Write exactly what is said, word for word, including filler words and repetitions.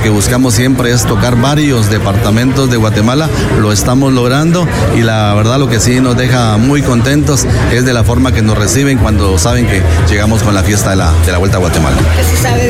que buscamos siempre es tocar varios departamentos de Guatemala, lo estamos logrando y la verdad lo que sí nos deja muy contentos es de la forma que nos reciben cuando saben que llegamos con la fiesta de la, de la Vuelta a Guatemala.